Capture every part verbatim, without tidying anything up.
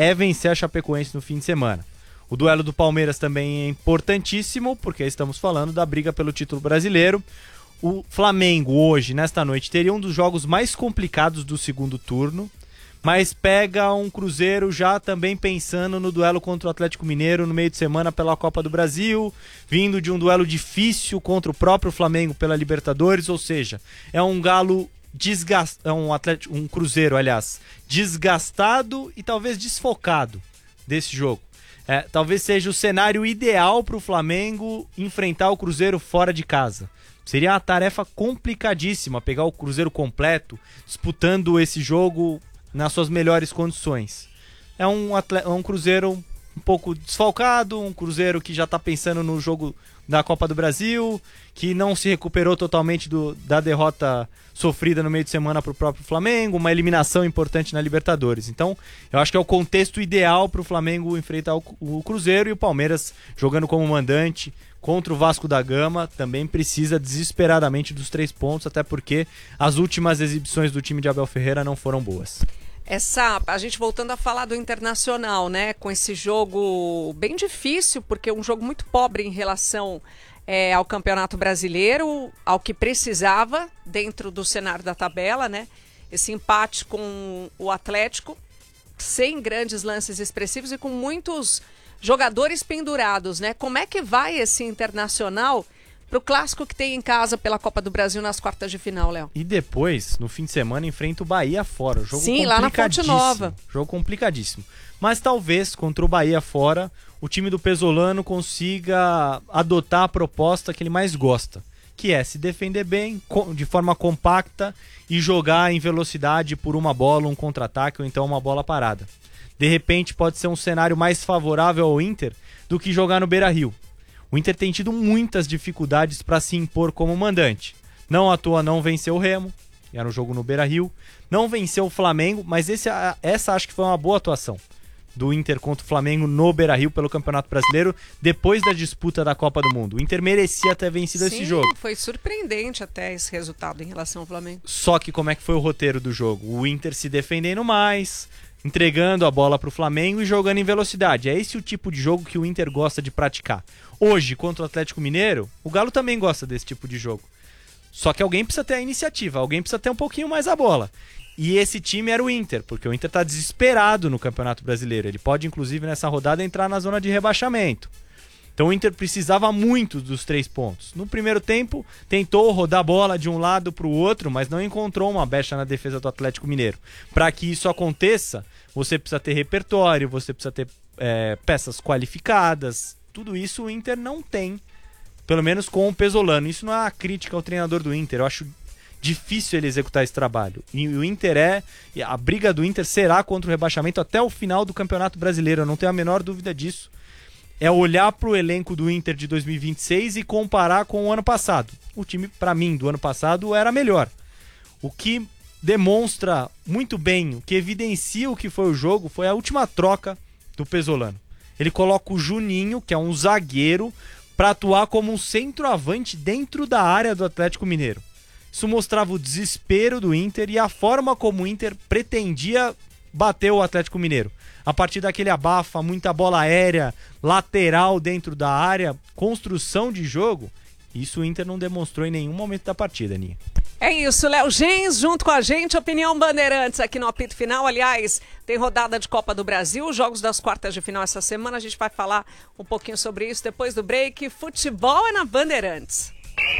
é vencer a Chapecoense no fim de semana. O duelo do Palmeiras também é importantíssimo, porque estamos falando da briga pelo título brasileiro. O Flamengo hoje, nesta noite, teria um dos jogos mais complicados do segundo turno, mas pega um Cruzeiro já também pensando no duelo contra o Atlético Mineiro no meio de semana pela Copa do Brasil, vindo de um duelo difícil contra o próprio Flamengo pela Libertadores, ou seja, é um galo desgastado, é um, Atlético, um Cruzeiro, aliás, desgastado e talvez desfocado desse jogo. É, talvez seja o cenário ideal para o Flamengo enfrentar o Cruzeiro fora de casa. Seria uma tarefa complicadíssima pegar o Cruzeiro completo, disputando esse jogo nas suas melhores condições. É um, atleta, um Cruzeiro um pouco desfalcado, um Cruzeiro que já está pensando no jogo da Copa do Brasil, que não se recuperou totalmente do, da derrota sofrida no meio de semana para o próprio Flamengo, uma eliminação importante na Libertadores. Então, eu acho que é o contexto ideal para o Flamengo enfrentar o, o Cruzeiro, e o Palmeiras, jogando como mandante contra o Vasco da Gama, também precisa desesperadamente dos três pontos, até porque as últimas exibições do time de Abel Ferreira não foram boas. Essa, a gente voltando a falar do Internacional, né, com esse jogo bem difícil, porque é um jogo muito pobre em relação é, ao Campeonato Brasileiro, ao que precisava dentro do cenário da tabela, né, esse empate com o Atlético, sem grandes lances expressivos e com muitos jogadores pendurados, né, como é que vai esse Internacional pro clássico que tem em casa pela Copa do Brasil nas quartas de final, Léo? E depois, no fim de semana, enfrenta o Bahia fora. Jogo Sim, lá na Fonte Nova. Jogo complicadíssimo. Mas talvez, contra o Bahia fora, o time do Pesolano consiga adotar a proposta que ele mais gosta, que é se defender bem, de forma compacta, e jogar em velocidade por uma bola, um contra-ataque ou então uma bola parada. De repente pode ser um cenário mais favorável ao Inter do que jogar no Beira-Rio. O Inter tem tido muitas dificuldades para se impor como mandante. Não à toa não venceu o Remo, era um jogo no Beira-Rio. Não venceu o Flamengo, mas esse, essa acho que foi uma boa atuação do Inter contra o Flamengo no Beira-Rio pelo Campeonato Brasileiro, depois da disputa da Copa do Mundo. O Inter merecia ter vencido Sim, esse jogo. Foi surpreendente até esse resultado em relação ao Flamengo. Só que como é que foi o roteiro do jogo? O Inter se defendendo mais, entregando a bola para o Flamengo e jogando em velocidade. É esse o tipo de jogo que o Inter gosta de praticar. Hoje, contra o Atlético Mineiro, o Galo também gosta desse tipo de jogo. Só que alguém precisa ter a iniciativa, alguém precisa ter um pouquinho mais a bola. E esse time era o Inter, porque o Inter está desesperado no Campeonato Brasileiro. Ele pode, inclusive, nessa rodada, entrar na zona de rebaixamento. Então o Inter precisava muito dos três pontos. No primeiro tempo, tentou rodar a bola de um lado para o outro, mas não encontrou uma brecha na defesa do Atlético Mineiro. Para que isso aconteça, você precisa ter repertório, você precisa ter é, peças qualificadas. Tudo isso o Inter não tem, pelo menos com o Pesolano. Isso não é uma crítica ao treinador do Inter. Eu acho difícil ele executar esse trabalho. E o Inter é... A briga do Inter será contra o rebaixamento até o final do Campeonato Brasileiro. Eu não tenho a menor dúvida disso. É olhar para o elenco do Inter de dois mil e vinte e seis e comparar com o ano passado. O time, para mim, do ano passado era melhor. O que demonstra muito bem, o que evidencia o que foi o jogo, foi a última troca do Pesolano. Ele coloca o Juninho, que é um zagueiro, para atuar como um centroavante dentro da área do Atlético Mineiro. Isso mostrava o desespero do Inter e a forma como o Inter pretendia bater o Atlético Mineiro. A partir daquele abafa, muita bola aérea, lateral dentro da área, construção de jogo, isso o Inter não demonstrou em nenhum momento da partida, Aninha. É isso, Léo Gens, junto com a gente, Opinião Bandeirantes aqui no apito final. Aliás, tem rodada de Copa do Brasil, jogos das quartas de final essa semana. A gente vai falar um pouquinho sobre isso depois do break. Futebol é na Bandeirantes.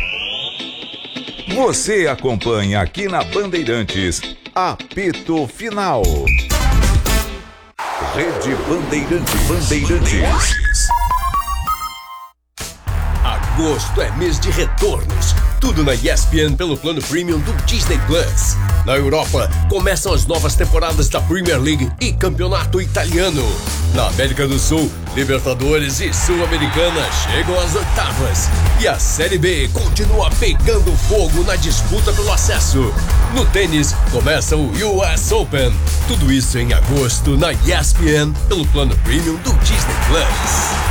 Você acompanha aqui na Bandeirantes, apito final. Rede Bandeirantes. Bandeirantes. Agosto é mês de retornos. Tudo na E S P N pelo plano premium do Disney Plus. Na Europa, começam as novas temporadas da Premier League e Campeonato Italiano. Na América do Sul, Libertadores e Sul-Americana chegam às oitavas. E a Série B continua pegando fogo na disputa pelo acesso. No tênis, começa o U S Open. Tudo isso em agosto na E S P N pelo plano premium do Disney Plus.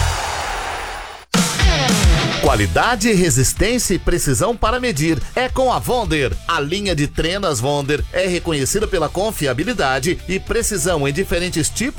Qualidade, resistência e precisão para medir é com a Wonder. A linha de trenas Wonder é reconhecida pela confiabilidade e precisão em diferentes tipos